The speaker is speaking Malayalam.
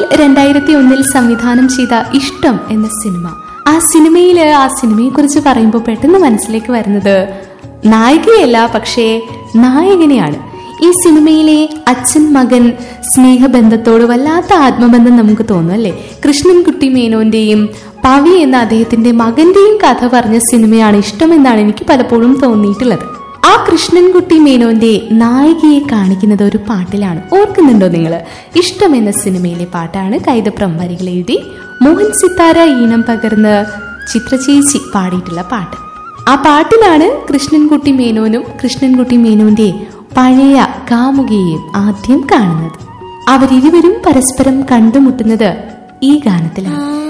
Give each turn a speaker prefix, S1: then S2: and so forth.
S1: 2001 സംവിധാനം ചെയ്ത ഇഷ്ടം എന്ന സിനിമ. ആ സിനിമയെ കുറിച്ച് പറയുമ്പോൾ പെട്ടെന്ന് മനസ്സിലേക്ക് വരുന്നത് നായികയല്ല, പക്ഷേ നായകനെയാണ്. ഈ സിനിമയിലെ അച്ഛൻ മകൻ സ്നേഹബന്ധത്തോട് വല്ലാത്ത ആത്മബന്ധം നമുക്ക് തോന്നും അല്ലേ? കൃഷ്ണൻകുട്ടി മേനോന്റെയും പവി എന്ന അദ്ദേഹത്തിന്റെ മകന്റെയും കഥ പറഞ്ഞ സിനിമയാണ് ഇഷ്ടം എന്നാണ് എനിക്ക് പലപ്പോഴും തോന്നിയിട്ടുള്ളത്. ആ കൃഷ്ണൻകുട്ടി മേനോന്റെ നായികയെ കാണിക്കുന്നത് ഒരു പാട്ടിലാണ്. ഓർക്കുന്നുണ്ടോ നിങ്ങൾ? ഇഷ്ടം എന്ന സിനിമയിലെ പാട്ടാണ്. കൈതപ്രം വരികൾ എഴുതി മോഹൻ സിത്താര ഈണം പകർന്ന് ചിത്രചേച്ചി പാടിയിട്ടുള്ള പാട്ട്. ആ പാട്ടിലാണ് കൃഷ്ണൻകുട്ടി മേനോനും കൃഷ്ണൻകുട്ടി മേനോന്റെ പഴയ കാമുകിയെയും ആദ്യം കാണുന്നത്. അവരിരുവരും പരസ്പരം കണ്ടുമുട്ടുന്നത് ഈ ഗാനത്തിലാണ്.